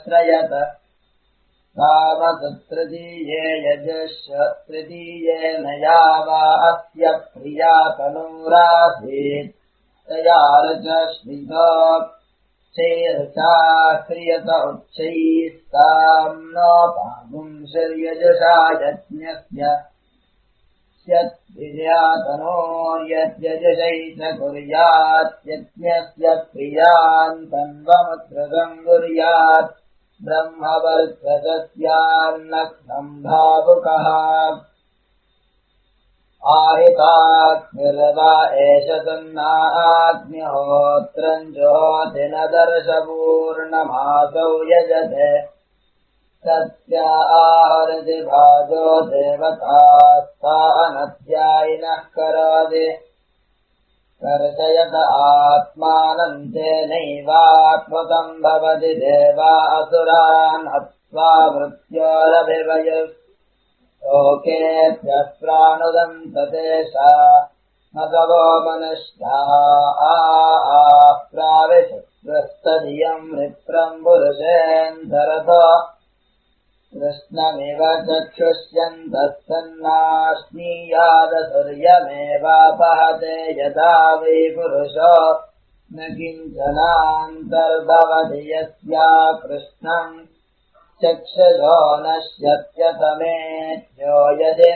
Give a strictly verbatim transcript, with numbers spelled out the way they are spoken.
श्रयत तावतृतीये यजश्च तृतीयेन यावा अस्य प्रिया तनूरासीत् तया रजस्मिता चैरचा क्रियत उच्चैस्ताम् न पागुंसर्यजसा यज्ञस्य स्यद्विर्यातनोर्यद्यजसै च कुर्यात् यज्ञस्य प्रियान् तन्वमुत्रगम् कुर्यात् ब्रह्मवर्चसस्यान्नग्नम् भावुकः आहिताग्निर्वा एष सन्नाग्निहोत्रम् जुहोति न दर्शपूर्णमासौ यजते सत्या आहरति भाजो देवतास्ता अनध्यायिनः करोति कर्षयत आत्मानम् तेनैवात्मकम् भवति देवा असुरान् हत्वा मृत्योरभिवयुः लोकेभ्यः तेषा न तवो मनुष्याः प्राविशत्रस्तधियम् नृप्रम् पुरुषेन्धरतो कृष्णमिव चक्षुष्यन्तस्तन्नाश्नीयादसुर्यमेवापहते यदा वै पुरुषो न किञ्चनान्तर्भवति यस्या कृष्णम् चक्षुषो नश्यत्यतमेत्यो यदि